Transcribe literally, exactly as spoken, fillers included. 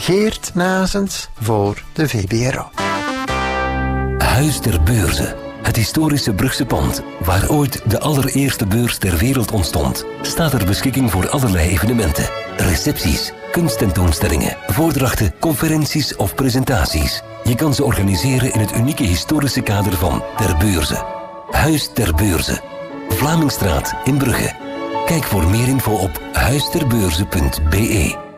Geert Nazens voor de V B R O. Huis ter Beurze. Het historische Brugse pand, waar ooit de allereerste beurs ter wereld ontstond, staat ter beschikking voor allerlei evenementen. Recepties, kunsttentoonstellingen, voordrachten, conferenties of presentaties. Je kan ze organiseren in het unieke historische kader van Ter Beurze. Huis ter Beurze. Vlamingstraat in Brugge. Kijk voor meer info op huisterbeurze punt be.